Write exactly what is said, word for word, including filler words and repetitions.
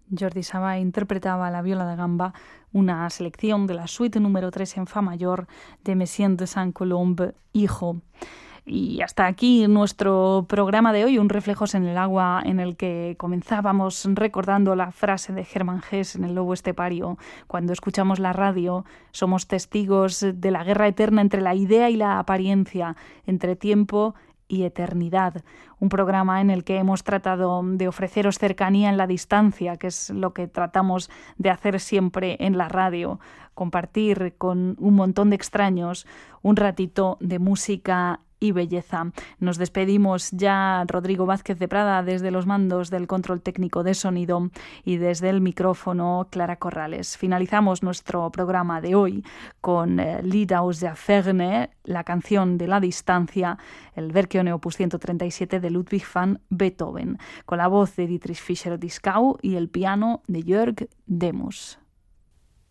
Jordi Savall interpretaba la viola da gamba, una selección de la suite número tres en fa mayor de Messiaen de Saint-Colombe, hijo. Y hasta aquí nuestro programa de hoy, un Reflejos en el agua, en el que comenzábamos recordando la frase de Hermann Hesse en El lobo estepario. Cuando escuchamos la radio, somos testigos de la guerra eterna entre la idea y la apariencia, entre tiempo y eternidad. Un programa en el que hemos tratado de ofreceros cercanía en la distancia, que es lo que tratamos de hacer siempre en la radio, compartir con un montón de extraños un ratito de música y belleza. Nos despedimos ya, Rodrigo Vázquez de Prada, desde los mandos del control técnico de sonido, y desde el micrófono, Clara Corrales. Finalizamos nuestro programa de hoy con eh, Lied aus der Ferne, la canción de la distancia, el Verkehone opus ciento treinta y siete de Ludwig van Beethoven, con la voz de Dietrich Fischer-Dieskau y el piano de Jörg Demus.